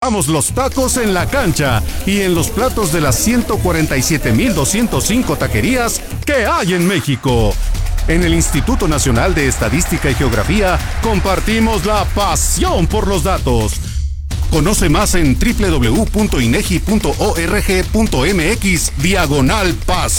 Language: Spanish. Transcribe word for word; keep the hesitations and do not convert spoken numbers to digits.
dejamos los tacos en la cancha y en los platos de las ciento cuarenta y siete mil doscientas cinco taquerías que hay en México. En el Instituto Nacional de Estadística y Geografía compartimos la pasión por los datos. Conoce más en doble u doble u doble u punto inegi punto org punto mx diagonal paz.